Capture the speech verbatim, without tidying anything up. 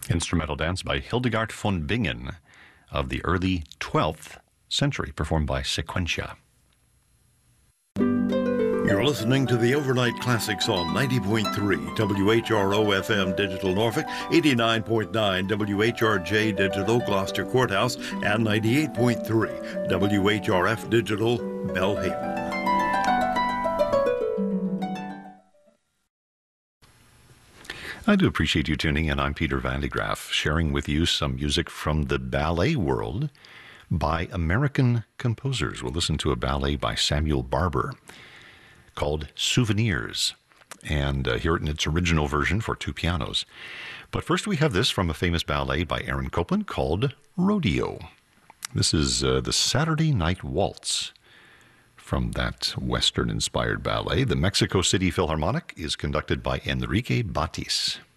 Instrumental dance by Hildegard von Bingen of the early twelfth century, performed by Sequentia. You're listening to the Overnight Classics on ninety point three W H R O F M Digital Norfolk, eighty-nine point nine W H R J Digital Gloucester Courthouse, and ninety-eight point three W H R F Digital Belhaven. I do appreciate you tuning in. I'm Peter Van de Graaf, sharing with you some music from the ballet world by American composers. We'll listen to a ballet by Samuel Barber called Souvenirs, and uh, hear it in its original version for two pianos. But first we have this from a famous ballet by Aaron Copland called Rodeo. This is uh, the Saturday Night Waltz from that Western-inspired ballet. The Mexico City Philharmonic is conducted by Enrique Batis.